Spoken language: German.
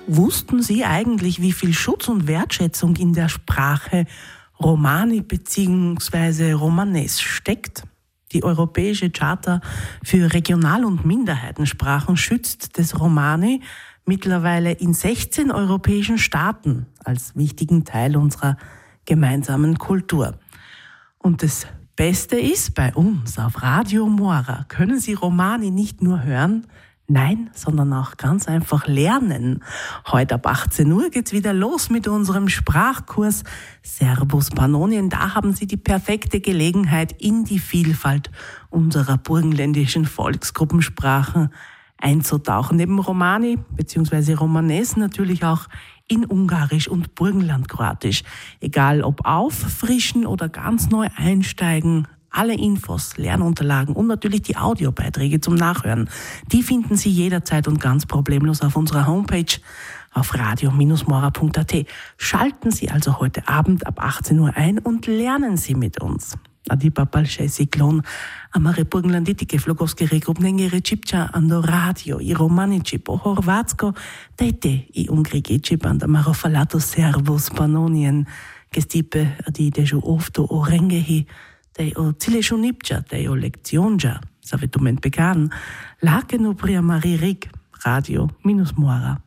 Wussten Sie eigentlich, wie viel Schutz und Wertschätzung in der Sprache Romani bzw. Romanes steckt? Die Europäische Charta für Regional- und Minderheitensprachen schützt das Romani mittlerweile in 16 europäischen Staaten als wichtigen Teil unserer gemeinsamen Kultur. Und das Beste ist, bei uns auf Radio Mora können Sie Romani nicht nur hören, nein, sondern auch ganz einfach lernen. Heute ab 18 Uhr geht's wieder los mit unserem Sprachkurs Servus Pannonien. Da haben Sie die perfekte Gelegenheit, in die Vielfalt unserer burgenländischen Volksgruppensprachen einzutauchen. Neben Romani bzw. Romanes natürlich auch in Ungarisch und Burgenlandkroatisch. Egal ob auffrischen oder ganz neu einsteigen, alle Infos, Lernunterlagen und natürlich die Audiobeiträge zum Nachhören, die finden Sie jederzeit und ganz problemlos auf unserer Homepage auf radio-mora.at. Schalten Sie also heute Abend ab 18 Uhr ein und lernen Sie mit uns. Adi papalše cyklon, amare burgenlanditike flogovske rekupnenge rečipča ando radio I romaniči po horvatsko, dajte I ungrigiči banda marofalato servus Pannonien, gestipe adi dežu ofto orengehi, dej o cilešu nipča, dej o lekcionja, savetument began, laken opria maririk, radio-mora.